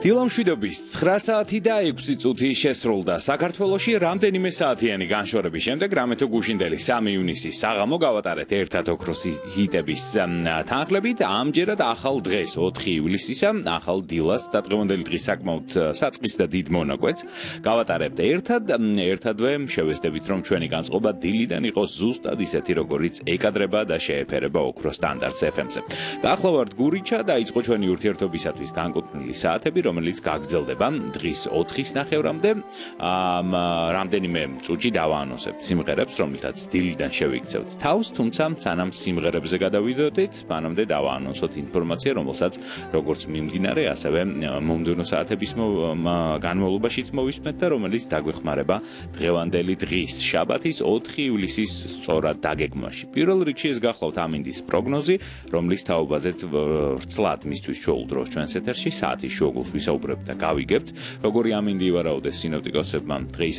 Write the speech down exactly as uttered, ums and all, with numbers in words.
დილამშვიდობის ცხრა საათი და ექვსი წუთი შესრულდა. საქართველოში რამდენიმე საათიანი განშორების შემდეგ რამეთო გუშინდელი სამი ივნისი საღამო გავატარეთ ერთად ოქროსი ჰიტების თანხლებით. ამჯერად ახალ დღეს ოთხი ივლისისა ახალ დილას დატყვევანდელი დღის საკმაოდ საწყის და დიდ მონაკვეთს გავატარებთ ერთად. ერთადვე შევესდებით რომ ჩვენი განწყობა დილიდან იყოს ზუსტად ისეთი როგორიც ეკადრება და შეეფერება ოქროს სტანდარტს ეფ ემ-ზე. გახლავართ გურიჩა და იწყო ჩვენი ურთიერთობისათვის განკუთვნილი საათები, რომელიც გაგრძელდება დღის ოთხის ნახევრამდე. ამ რამდენიმე წუთში დავაანონსებთ სიმღერებს, რომელთაც დილიდან შევიქცევთ თავს, თუმცა სანამ სიმღერებზე გადავიდოდით, მანამდე დავაანონსოთ ინფორმაცია, რომელსაც როგორც მიმდინარე, ასევე მომდევნო საათების განმავლობაშიც მოვისმენთ და რომელიც დაგვეხმარება დღევანდელი დღის შაბათის ოთხი ივლისის სწორად დაგეგმვაში. პირველ რიგში ეს გახლავთ ამინდის პროგნოზი, რომლის თაობაზეც ვრცლად მისთვის ჩვეულ დროს ჩვენს ეთერში საათის შუაგულს ვისაუბრებთ და გავიგებთ, როგორი ამინდი ივარაუდეს სინოპტიკოსებმა დღის